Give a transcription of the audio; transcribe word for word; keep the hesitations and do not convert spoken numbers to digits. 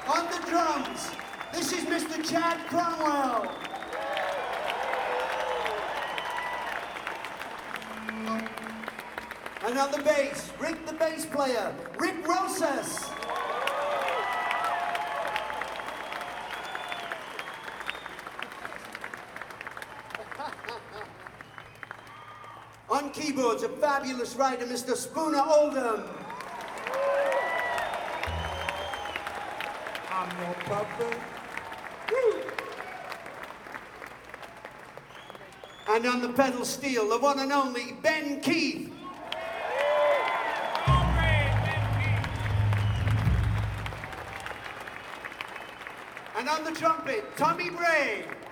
On the drums, this is Mister Chad Cromwell. And on the bass, Rick the bass player, Rick Rosas. On keyboards, a fabulous writer, Mister Spooner Oldham. I'm your puppet. And on the pedal steel, the one and only Ben Keith. And on the trumpet, Tommy Bray.